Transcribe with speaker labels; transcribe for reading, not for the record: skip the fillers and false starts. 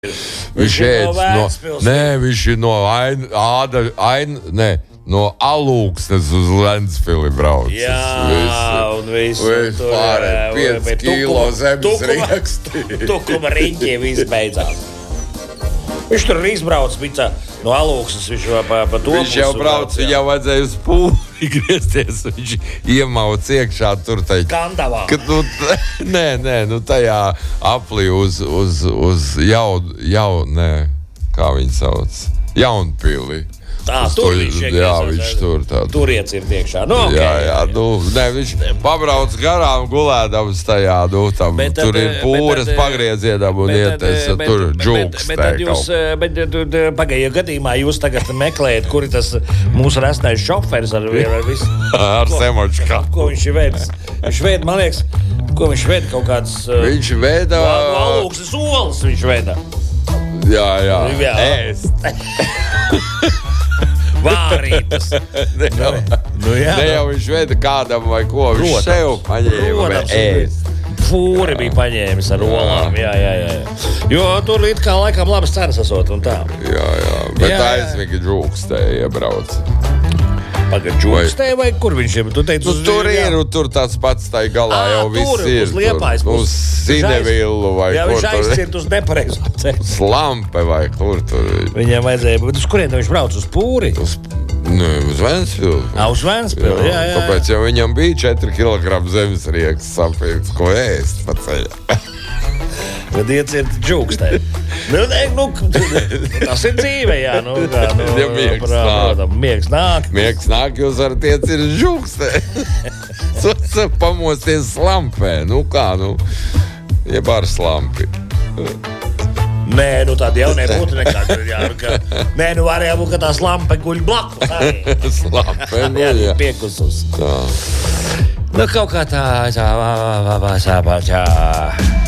Speaker 1: Viņš ir no no Alūksnes uz Lensfili brauc.
Speaker 2: Un visu
Speaker 1: tur 5 kilo zemes rieksti.
Speaker 2: Tukuma riņķiem viss beidzās. Viņš tur arī izbrauc no Alūksnes.
Speaker 1: Viņš jau brauc, jau vajadzēja uz Pūri griezties. Viņš iemauc iekšā tur
Speaker 2: Kandavā.
Speaker 1: Tajā aplī uz kā viņi sauc? Jaunpili.
Speaker 2: Tur viņš
Speaker 1: tur
Speaker 2: tur iecird iekšā.
Speaker 1: Viņš pabrauc garām gulēdams tajā, tur ir Pūras pagriezienam un ieties, tur džūks.
Speaker 2: Pagaidā gadījumā jūs tagad meklējat, kuri tas mūsu resnais šoferis ar visu.
Speaker 1: Ar Semočkā.
Speaker 2: Ko viņš veids? Viņš veid, man liekas, ko viņš veid kaut kāds...
Speaker 1: Viņš veida...
Speaker 2: Alūksnes olas viņš veida.
Speaker 1: Jā. Ēst.
Speaker 2: Vārītas.
Speaker 1: Ne jau viņš veida kādam vai ko, viņš sev paņēma ēst.
Speaker 2: Pūri bija paņēmis ar olām, jā. Jo tur it kā laikam labas cenas esot un tā.
Speaker 1: Jā, bet aizvīgi džūkstēja iebrauc.
Speaker 2: Džūkstē vai kur viņš ir? Tu teici,
Speaker 1: tur ir, tur tāds pats tai galā jau viss ir.
Speaker 2: Uz Liepājas.
Speaker 1: Uz Sinevillu vai
Speaker 2: kur tur. Jā, viņš aizcirt uz nepareizo ceļu.
Speaker 1: Slampe vai kur tur.
Speaker 2: Viņam vajadzēja, bet uz kurien viņš brauc? Uz Pūri?
Speaker 1: Uz Ventspili.
Speaker 2: Uz Ventspili, jā.
Speaker 1: Tāpēc jau viņam bija 4 kg zemes rieks sapīts, ko ēst pa ceļu.
Speaker 2: Kad ieciet džūkstē. Tas ir dzīve, jā. Miegs nāk.
Speaker 1: Miegs nāk, jūs varat ieciet džūkstē. Pamosties slampē. Jeb ar slampi.
Speaker 2: Nē, tāda jau nebūtu nekāda. Varēja būt, ka tā slampe guļ blakus arī.
Speaker 1: Slampe,
Speaker 2: jā. Piekusus.
Speaker 1: Tā.
Speaker 2: Kaut kā tā.